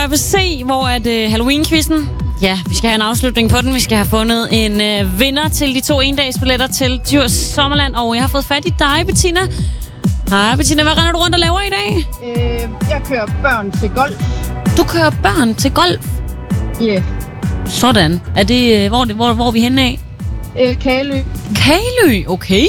ABC, hvor Halloween-quizzen. Ja, vi skal have en afslutning på den. Vi skal have fundet en vinder til de 2 endagsbilletter til Djurs Sommerland. Og jeg har fået fat i dig, Bettina. Hej, Bettina. Hvad render du rundt og laver i dag? Jeg kører børn til golf. Du kører børn til golf? Ja. Yeah. Sådan. Er det, hvor er vi henne af? Kalø. Kalø? Okay.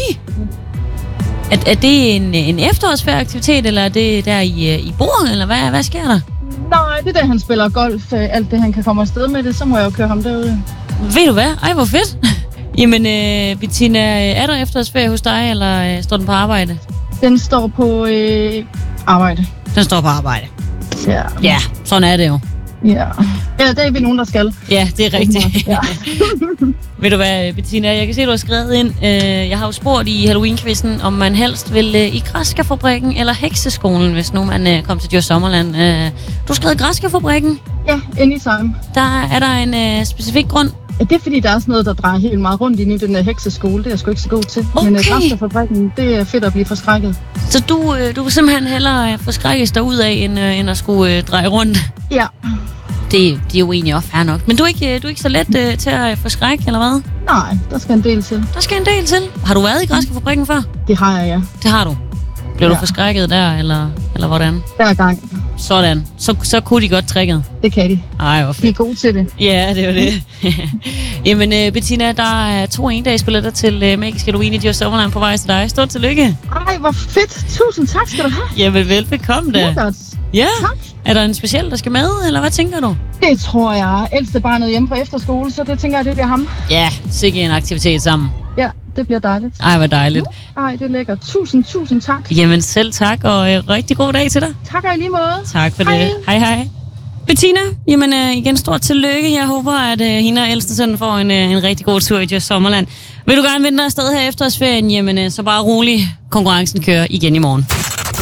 Er det en efterårsferieaktivitet, eller er det der I bor, eller hvad sker der? Nej, det er der, han spiller golf. Alt det, han kan komme afsted med det, så må jeg jo køre ham derude. Ved du hvad? Ej, hvor fedt. Jamen, Bettina, er der efterårsferie hos dig, eller står den på arbejde? Den står på arbejde. Den står på arbejde. Ja. Ja, sådan er det jo. Ja. Eller det er vi nogen, der skal. Ja, det er rigtigt. Ja. Ved du hvad, Bettina, jeg kan se, at du har skrevet ind. Jeg har jo spurgt i Halloween-quizzen, om man helst vil i Græskarfabrikken eller Hekseskolen, hvis nu man kom til Djurs Sommerland. Du har skrevet Græskarfabrikken. Ja, anytime. Er der en specifik grund? Det er fordi, der er sådan noget, der drejer helt meget rundt i den der hekseskole. Det er jeg sgu ikke så god til. Okay. Men Græskarfabrikken, det er fedt at blive forskrækket. Så du vil simpelthen hellere forskrækkes derudad, end at skulle dreje rundt? Ja. Det er jo egentlig også fair nok. Men du er ikke så let til at forskrække, eller hvad? Nej, der skal en del til. Der skal en del til. Har du været i Græskarfabrikken før? Det har jeg, ja. Det har du. Blev du forskrækket der, eller hvordan? Hver gang. Sådan. Så kunne de godt tricket. Det kan de. Ej, hvor fedt. De er gode til det. Ja, det er jo det. Jamen, Bettina, der er 2 endagsbilletter til Magisk Halloween i Djurs Sommerland på vej til dig. Stort tillykke. Ej, hvor fedt. Tusind tak skal du have. Jamen, velbekomme da. Ja. Tak. Er der en speciel, der skal med, eller hvad tænker du? Det tror jeg. Ældste barnet hjemme fra efterskole, så det tænker jeg, det bliver ham. Ja, sikke en aktivitet sammen. Ja, det bliver dejligt. Ej, hvor dejligt. Ej, det er lækkert. Tusind tak. Jamen, selv tak, og rigtig god dag til dig. Tak og i lige måde. Tak for det. Hej. Bettina, jamen igen stort tillykke. Jeg håber, at hende og ældste søn får en rigtig god tur i Djurs Sommerland. Vil du gerne vinde dig afsted her efter ferien, jamen så bare rolig. Konkurrencen kører igen i morgen.